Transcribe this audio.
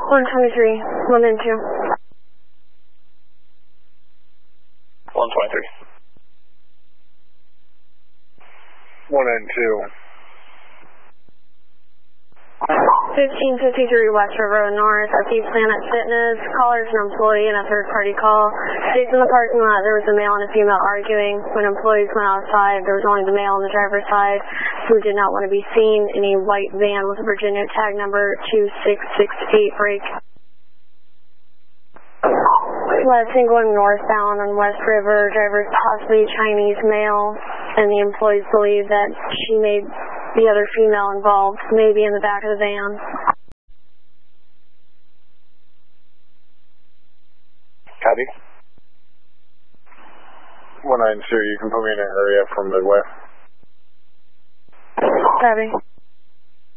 123, 192. 123. 192. 1553 West River North, Upbeat Planet Fitness. Caller's an employee and a third-party call. States in the parking lot there was a male and a female arguing. When employees went outside, there was only the male on the driver's side who did not want to be seen in a white van with a Virginia tag number 2668 break. Last thing going northbound on West River, driver is possibly Chinese male, and the employees believe that she made the other female involved, maybe in the back of the van. Copy. 192, you can put me in an area from Midway. Copy.